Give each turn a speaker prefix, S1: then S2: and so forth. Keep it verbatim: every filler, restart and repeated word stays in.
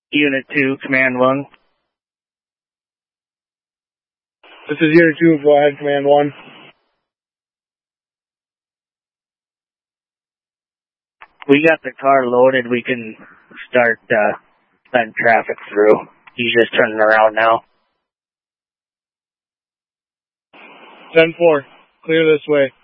S1: Unit two, Command one.
S2: This is Unit two, go ahead, Command one.
S1: We got the car loaded. We can start uh, letting traffic through. He's just turning around now.
S2: ten four, clear this way.